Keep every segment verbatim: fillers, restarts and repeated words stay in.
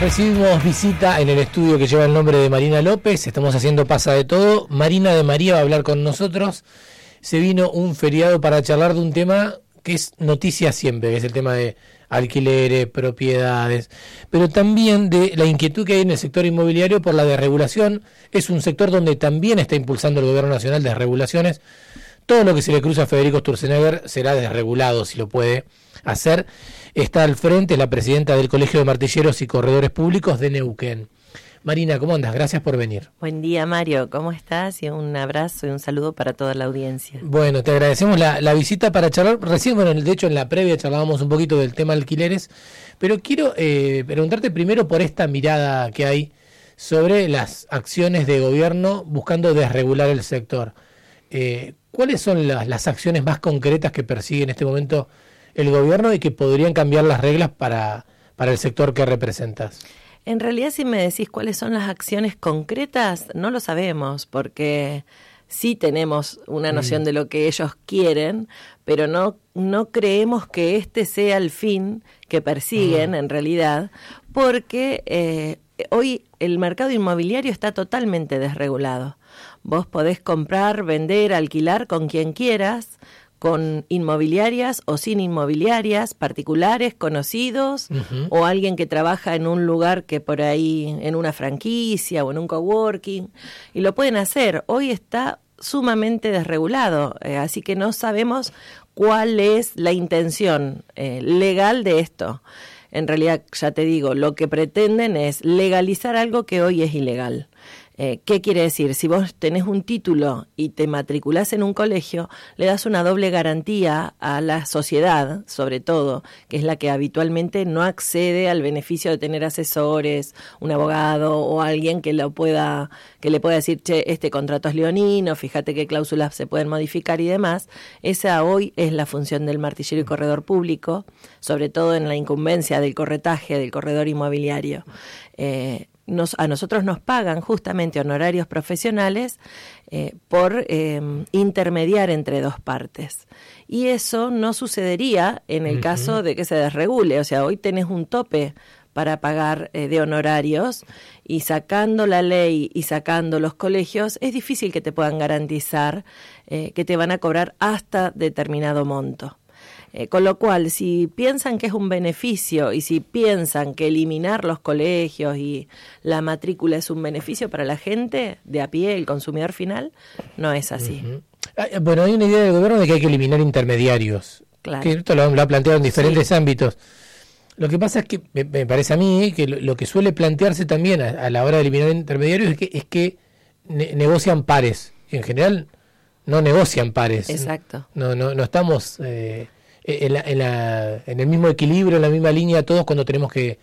Recibimos visita en el estudio que lleva el nombre de Marina López. Estamos haciendo Pasa de Todo. Marina de María va a hablar con nosotros. Se vino un feriado para charlar de un tema que es noticia siempre, que es el tema de alquileres, propiedades, pero también de la inquietud que hay en el sector inmobiliario por la desregulación. Es un sector donde también está impulsando el gobierno nacional desregulaciones. Todo lo que se le cruza a Federico Sturzenegger será desregulado si lo puede hacer. Está al frente la presidenta del Colegio de Martilleros y Corredores Públicos de Neuquén. Marina, ¿cómo andas? Gracias por venir. Buen día, Mario. ¿Cómo estás? Y un abrazo y un saludo para toda la audiencia. Bueno, te agradecemos la, la visita para charlar. Recién, bueno, de hecho en la previa charlábamos un poquito del tema alquileres, pero quiero eh, preguntarte primero por esta mirada que hay sobre las acciones de gobierno buscando desregular el sector. Eh, ¿Cuáles son las, las acciones más concretas que persigue en este momento el gobierno y que podrían cambiar las reglas para, para el sector que representas? En realidad, si me decís cuáles son las acciones concretas, no lo sabemos, porque sí tenemos una noción mm. de lo que ellos quieren, pero no, no creemos que este sea el fin que persiguen mm. en realidad, porque eh, hoy el mercado inmobiliario está totalmente desregulado. Vos podés comprar, vender, alquilar con quien quieras, con inmobiliarias o sin inmobiliarias, particulares, conocidos, uh-huh. o alguien que trabaja en un lugar que por ahí, en una franquicia o en un coworking, y lo pueden hacer. Hoy está sumamente desregulado, eh, así que no sabemos cuál es la intención eh, legal de esto. En realidad, ya te digo, lo que pretenden es legalizar algo que hoy es ilegal. Eh, ¿Qué quiere decir? Si vos tenés un título y te matriculás en un colegio, le das una doble garantía a la sociedad, sobre todo, que es la que habitualmente no accede al beneficio de tener asesores, un abogado o alguien que lo pueda, que le pueda decir, che, este contrato es leonino, fíjate qué cláusulas se pueden modificar y demás. Esa hoy es la función del martillero y corredor público, sobre todo en la incumbencia del corretaje, del corredor inmobiliario. Eh, Nos, a nosotros nos pagan justamente honorarios profesionales eh, por eh, intermediar entre dos partes. Y eso no sucedería en el uh-huh. caso de que se desregule. O sea, hoy tenés un tope para pagar eh, de honorarios y sacando la ley y sacando los colegios, es difícil que te puedan garantizar eh, que te van a cobrar hasta determinado monto. Eh, con lo cual, si piensan que es un beneficio y si piensan que eliminar los colegios y la matrícula es un beneficio para la gente de a pie, el consumidor final, no es así. Uh-huh. Ah, bueno, hay una idea del gobierno de que hay que eliminar intermediarios, claro. que esto lo, lo ha planteado en diferentes sí. ámbitos. Lo que pasa es que, me, me parece a mí, que lo, lo que suele plantearse también a, a la hora de eliminar intermediarios es que, es que ne- negocian pares. En general, no negocian pares. Exacto. No, no, no estamos... Eh, En, la, en, la, en el mismo equilibrio, en la misma línea todos cuando tenemos que,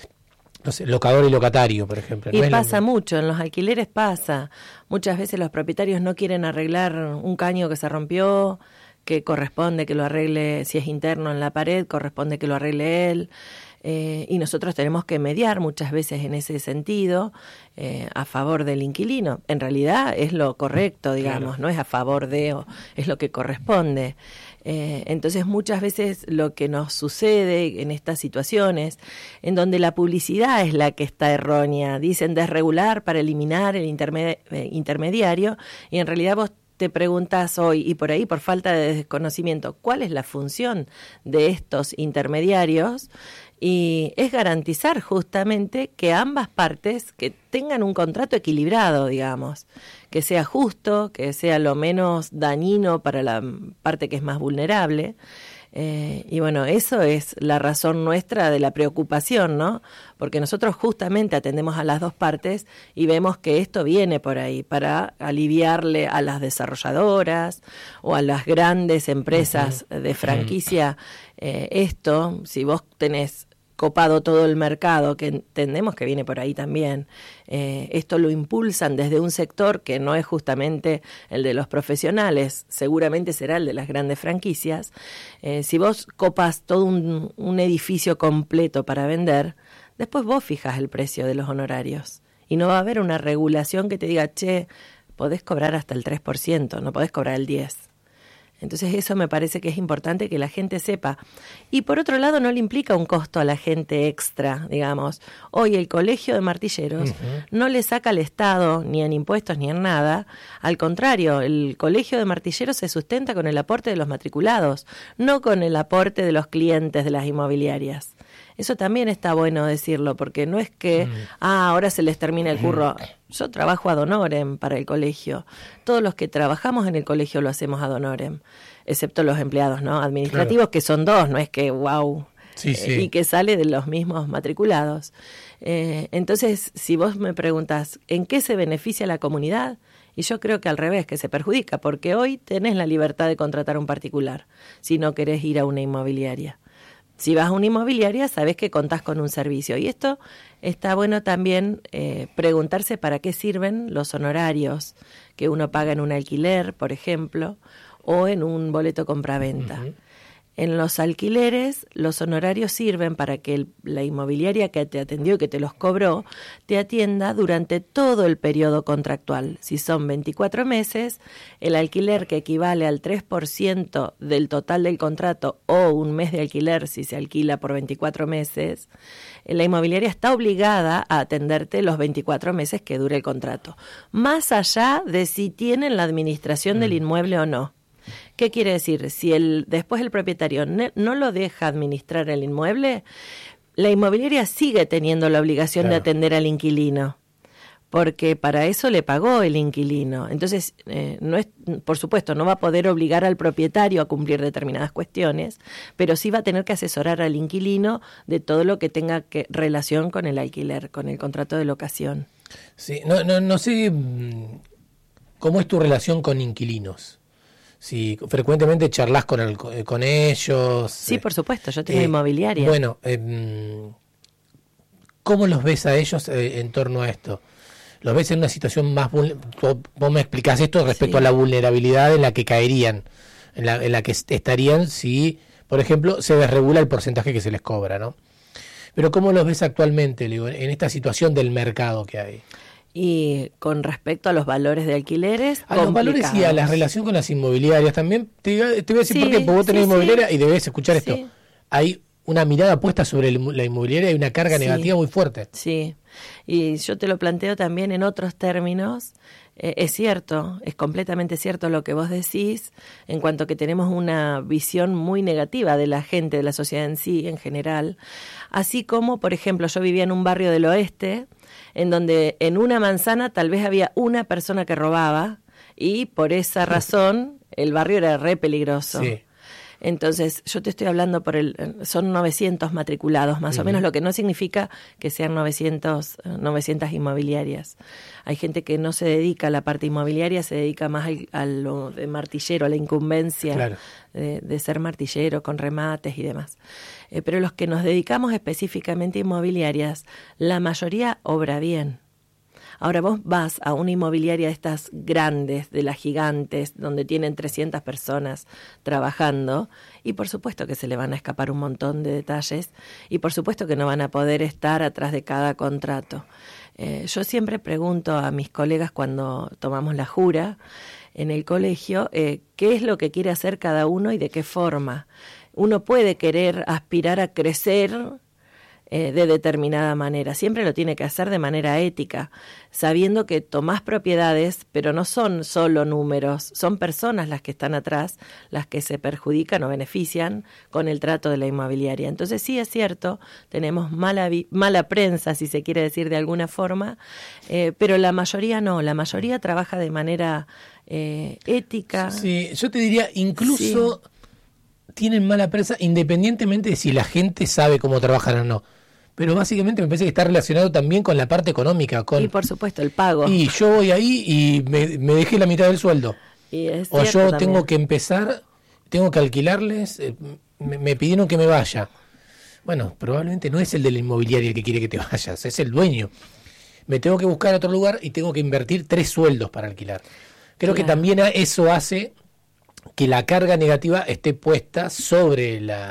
no sé, locador y locatario, por ejemplo. Y no pasa mucho, en los alquileres pasa. Muchas veces los propietarios no quieren arreglar un caño que se rompió, que corresponde que lo arregle, si es interno en la pared, corresponde que lo arregle él. Eh, y nosotros tenemos que mediar muchas veces en ese sentido eh, a favor del inquilino. En realidad es lo correcto, digamos, claro. no es a favor de, o es lo que corresponde. Eh, entonces muchas veces lo que nos sucede en estas situaciones, en donde la publicidad es la que está errónea, dicen desregular para eliminar el interme- eh, intermediario, y en realidad vos te preguntas hoy, y por ahí por falta de desconocimiento, ¿cuál es la función de estos intermediarios? Y es garantizar justamente que ambas partes que tengan un contrato equilibrado, digamos, que sea justo, que sea lo menos dañino para la parte que es más vulnerable. Eh, y bueno, eso es la razón nuestra de la preocupación, ¿no? Porque nosotros justamente atendemos a las dos partes y vemos que esto viene por ahí para aliviarle a las desarrolladoras o a las grandes empresas uh-huh. de franquicia. Eh, esto, si vos tenés copado todo el mercado, que entendemos que viene por ahí también. Eh, esto lo impulsan desde un sector que no es justamente el de los profesionales, seguramente será el de las grandes franquicias. Eh, si vos copas todo un, un edificio completo para vender, después vos fijas el precio de los honorarios. Y no va a haber una regulación que te diga, che, podés cobrar hasta el tres por ciento, no podés cobrar el diez por ciento. Entonces eso me parece que es importante que la gente sepa. Y por otro lado no le implica un costo a la gente extra, digamos. Hoy el colegio de martilleros uh-huh. no le saca al Estado ni en impuestos ni en nada. Al contrario, el colegio de martilleros se sustenta con el aporte de los matriculados, no con el aporte de los clientes de las inmobiliarias. Eso también está bueno decirlo, porque no es que, mm. ah, ahora se les termina el curro. Yo trabajo ad honorem para el colegio. Todos los que trabajamos en el colegio lo hacemos ad honorem, excepto los empleados, ¿no? Administrativos, claro. que son dos, no es que, wow, sí, sí. Eh, y que sale de los mismos matriculados. Eh, entonces, si vos me preguntás, ¿en qué se beneficia la comunidad? Y yo creo que al revés, que se perjudica, porque hoy tenés la libertad de contratar a un particular, si no querés ir a una inmobiliaria. Si vas a una inmobiliaria, sabes que contás con un servicio. Y esto está bueno también eh, preguntarse para qué sirven los honorarios que uno paga en un alquiler, por ejemplo, o en un boleto compraventa. Uh-huh. En los alquileres, los honorarios sirven para que el, la inmobiliaria que te atendió y que te los cobró, te atienda durante todo el periodo contractual. Si son veinticuatro meses, el alquiler que equivale al tres por ciento del total del contrato o un mes de alquiler si se alquila por veinticuatro meses, la inmobiliaria está obligada a atenderte los veinticuatro meses que dure el contrato, más allá de si tienen la administración mm. del inmueble o no. ¿Qué quiere decir? Si el después el propietario ne, no lo deja administrar el inmueble, la inmobiliaria sigue teniendo la obligación claro. de atender al inquilino, porque para eso le pagó el inquilino. Entonces, eh, no es, por supuesto, no va a poder obligar al propietario a cumplir determinadas cuestiones, pero sí va a tener que asesorar al inquilino de todo lo que tenga que relación con el alquiler, con el contrato de locación. Sí, no, no, no sé cómo es tu relación con inquilinos. Si frecuentemente charlas con el, con ellos. Sí, por supuesto, yo tengo eh, inmobiliaria. Bueno, eh, ¿cómo los ves a ellos eh, en torno a esto? ¿Los ves en una situación más vulnerable? Vos me explicás esto respecto sí. a la vulnerabilidad en la que caerían, en la, en la que estarían si, por ejemplo, se desregula el porcentaje que se les cobra, ¿no? Pero ¿cómo los ves actualmente, Leo, en esta situación del mercado que hay? Y con respecto a los valores de alquileres, a los valores y a la relación con las inmobiliarias también, te, te voy a decir sí, por qué, porque vos tenés sí, inmobiliaria sí. y debes escuchar sí. esto. Hay una mirada puesta sobre el, la inmobiliaria y una carga sí. negativa muy fuerte. Sí, y yo te lo planteo también en otros términos. Eh, es cierto, es completamente cierto lo que vos decís, en cuanto que tenemos una visión muy negativa de la gente, de la sociedad en sí, en general. Así como, por ejemplo, yo vivía en un barrio del oeste, en donde en una manzana tal vez había una persona que robaba y por esa razón el barrio era re peligroso. Sí. Entonces, yo te estoy hablando por el, son novecientos matriculados, más uh-huh. o menos, lo que no significa que sean novecientos, novecientas inmobiliarias. Hay gente que no se dedica a la parte inmobiliaria, se dedica más al, a lo de martillero, a la incumbencia claro. de, de ser martillero con remates y demás. Eh, pero los que nos dedicamos específicamente a inmobiliarias, la mayoría obra bien. Ahora vos vas a una inmobiliaria de estas grandes, de las gigantes, donde tienen trescientas personas trabajando, y por supuesto que se le van a escapar un montón de detalles, y por supuesto que no van a poder estar atrás de cada contrato. Eh, yo siempre pregunto a mis colegas cuando tomamos la jura en el colegio, eh, qué es lo que quiere hacer cada uno y de qué forma. Uno puede querer aspirar a crecer Eh, de determinada manera. Siempre lo tiene que hacer de manera ética, sabiendo que tomás propiedades, pero no son solo números, son personas las que están atrás, las que se perjudican o benefician con el trato de la inmobiliaria. Entonces sí es cierto, tenemos mala, vi- mala prensa, si se quiere decir de alguna forma, eh, pero la mayoría no, la mayoría trabaja de manera eh, ética. Sí, yo te diría, incluso sí. tienen mala prensa independientemente de si la gente sabe cómo trabajan o no. Pero básicamente me parece que está relacionado también con la parte económica. Con, y por supuesto, el pago. Y yo voy ahí y me, me dejé la mitad del sueldo. Y es o yo también. tengo que empezar, tengo que alquilarles, eh, me, me pidieron que me vaya. Bueno, probablemente no es el de la inmobiliaria el que quiere que te vayas, es el dueño. Me tengo que buscar otro lugar y tengo que invertir tres sueldos para alquilar. Creo claro. que también eso hace que la carga negativa esté puesta sobre la...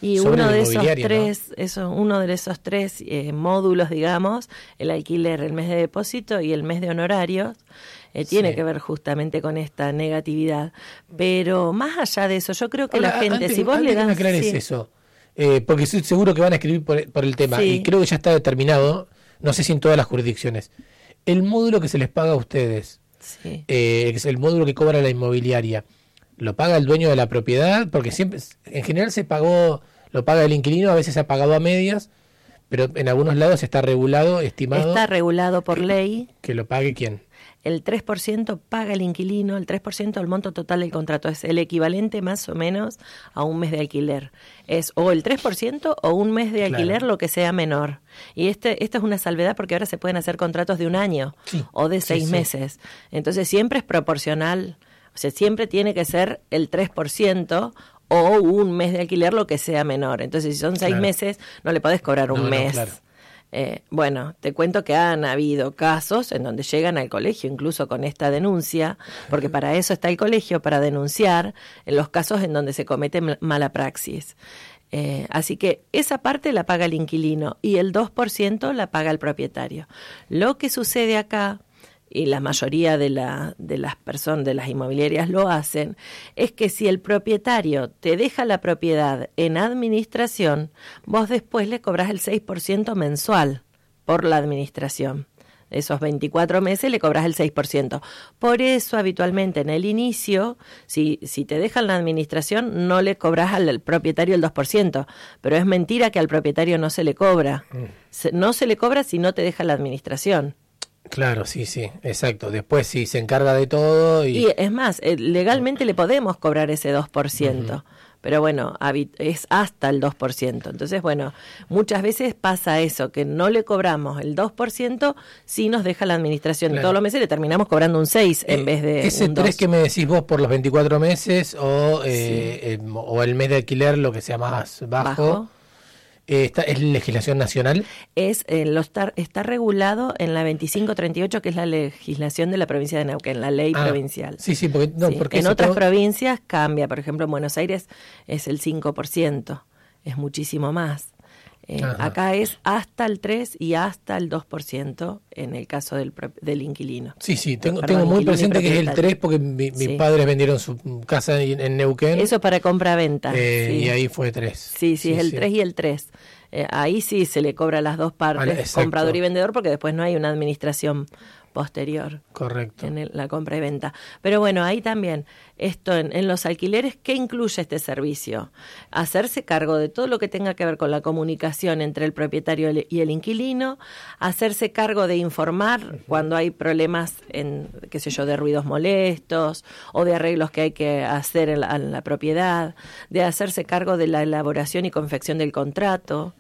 Y sobre uno la de esos inmobiliaria, tres, ¿no? eso, uno de esos tres eh, módulos, digamos, el alquiler, el mes de depósito y el mes de honorarios, eh, tiene Sí. que ver justamente con esta negatividad. Pero más allá de eso, yo creo que Ahora, la gente, antes, si vos antes le que me das... aclares sí, eso, eh, porque estoy seguro que van a escribir por, por el tema, Sí. y creo que ya está determinado, no sé si en todas las jurisdicciones, el módulo que se les paga a ustedes, sí. eh, es el módulo que cobra la inmobiliaria, ¿lo paga el dueño de la propiedad? Porque siempre, en general se pagó, lo paga el inquilino, a veces se ha pagado a medias, pero en algunos lados está regulado, estimado, Está regulado por que- ley. que lo pague quién. El tres por ciento paga el inquilino, el tres por ciento del monto total del contrato. Es el equivalente más o menos a un mes de alquiler. Es o el tres por ciento o un mes de alquiler, Claro. lo que sea menor. Y este, esto es una salvedad porque ahora se pueden hacer contratos de un año Sí, o de sí, seis sí. meses. Entonces siempre es proporcional. O sea, siempre tiene que ser el tres por ciento o un mes de alquiler, lo que sea menor. Entonces, si son seis Claro. meses, no le podés cobrar un No, no, mes. claro. Eh, bueno, te cuento que han habido casos en donde llegan al colegio, incluso con esta denuncia, porque para eso está el colegio, para denunciar en los casos en donde se comete m- mala praxis. Eh, así que esa parte la paga el inquilino y el dos por ciento la paga el propietario. Lo que sucede acá, y la mayoría de, la, de las personas, de las inmobiliarias lo hacen, es que si el propietario te deja la propiedad en administración, vos después le cobrás el seis por ciento mensual por la administración. Esos veinticuatro meses le cobras el seis por ciento. Por eso, habitualmente, en el inicio, si, si te dejan la administración, no le cobras al, al propietario el dos por ciento. Pero es mentira que al propietario no se le cobra. Se, no se le cobra si no te deja la administración. Claro, sí, sí, exacto. Después sí se encarga de todo y... Y es más, eh, legalmente le podemos cobrar ese dos por ciento. Uh-huh. Pero bueno, es hasta el dos por ciento. Entonces, bueno, muchas veces pasa eso, que no le cobramos el dos por ciento si nos deja la administración. Claro. Todos los meses le terminamos cobrando un seis en eh, vez de ese un tres dos. Que me decís vos por los veinticuatro meses o, eh, sí. eh, o el mes de alquiler, lo que sea más bajo... bajo. Eh, esta, ¿Es legislación nacional? Es eh, lo está, está regulado en la veinticinco treinta y ocho, que es la legislación de la provincia de Neuquén, la ley ah, provincial. Sí, sí, porque, no, sí. porque en otras todo... provincias cambia. Por ejemplo, en Buenos Aires es el cinco por ciento, es muchísimo más. Eh, acá es hasta el tres y hasta el dos por ciento en el caso del, del inquilino. Sí, sí, tengo, Perdón, tengo muy presente que es el tres porque mi, mis sí. padres vendieron su casa en, en Neuquén. Eso para compra-venta. Eh, sí. Y ahí fue tres. Sí, sí, sí es el sí. tres y el tres. Eh, ahí sí se le cobra a las dos partes, ah, comprador y vendedor, porque después no hay una administración posterior. Correcto. En el, la compra y venta. Pero bueno, ahí también, esto en, en los alquileres, ¿qué incluye este servicio? Hacerse cargo de todo lo que tenga que ver con la comunicación entre el propietario y el inquilino, hacerse cargo de informar uh-huh. cuando hay problemas, en qué sé yo, de ruidos molestos o de arreglos que hay que hacer en la, en la propiedad, de hacerse cargo de la elaboración y confección del contrato,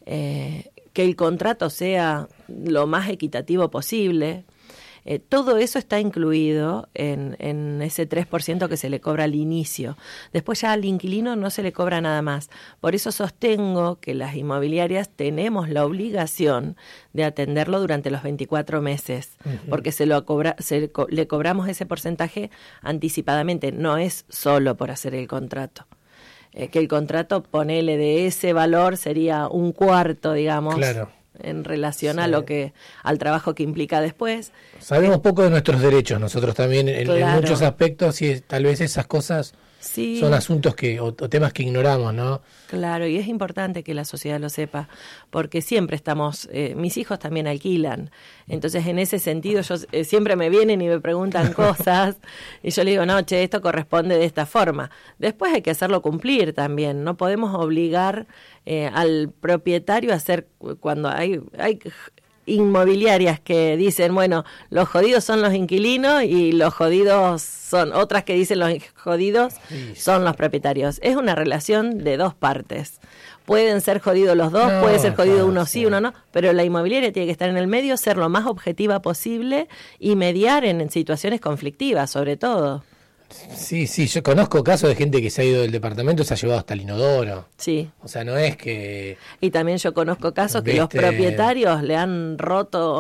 eh, que el contrato sea lo más equitativo posible. Eh, todo eso está incluido en, en ese tres por ciento que se le cobra al inicio. Después ya al inquilino no se le cobra nada más. Por eso sostengo que las inmobiliarias tenemos la obligación de atenderlo durante los veinticuatro meses, uh-huh. porque se lo cobra, se co- le cobramos ese porcentaje anticipadamente. No es solo por hacer el contrato. Eh, que el contrato, ponele de ese valor, sería un cuarto, digamos. Claro. En relación sí. a lo que al trabajo que implica después. Sabemos eh, poco de nuestros derechos nosotros también en, claro. en muchos aspectos y tal vez esas cosas sí. son asuntos que o, o temas que ignoramos, ¿no? Claro, y es importante que la sociedad lo sepa, porque siempre estamos, eh, mis hijos también alquilan, entonces en ese sentido yo eh, siempre me vienen y me preguntan cosas y yo le digo, no, che, esto corresponde de esta forma. Después hay que hacerlo cumplir también, no podemos obligar eh, al propietario a hacer, cuando hay, hay inmobiliarias que dicen, bueno, los jodidos son los inquilinos y los jodidos son otras que dicen los jodidos son los propietarios. Es una relación de dos partes. Pueden ser jodidos los dos, no, puede ser jodido claro, uno sí, sí, uno no, pero la inmobiliaria tiene que estar en el medio, ser lo más objetiva posible y mediar en, en situaciones conflictivas, sobre todo. Sí, sí, yo conozco casos de gente que se ha ido del departamento y se ha llevado hasta el inodoro. Sí. O sea, no es que... Y también yo conozco casos que ¿viste? Los propietarios le han roto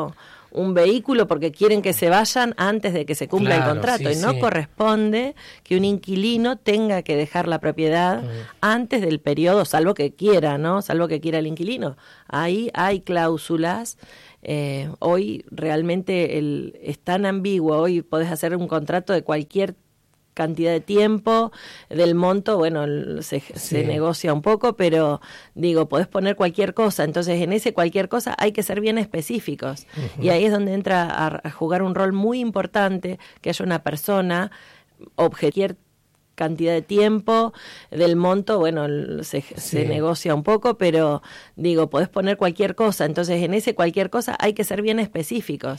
un vehículo porque quieren que se vayan antes de que se cumpla Claro, el contrato, sí, y no sí. corresponde que un inquilino tenga que dejar la propiedad Mm. antes del periodo, salvo que quiera, ¿no? Salvo que quiera el inquilino. Ahí hay cláusulas. Eh, hoy realmente el, es tan ambiguo, hoy podés hacer un contrato de cualquier cantidad de tiempo, del monto, bueno, el- se, Sí. se negocia un poco, pero digo, podés poner cualquier cosa, entonces en ese cualquier cosa hay que ser bien específicos, Ujú. y ahí es donde entra a, a jugar un rol muy importante, que haya una persona, cualquier cantidad de tiempo, del monto, bueno, el- se, Sí. se negocia un poco, pero digo, podés poner cualquier cosa, entonces en ese cualquier cosa hay que ser bien específicos.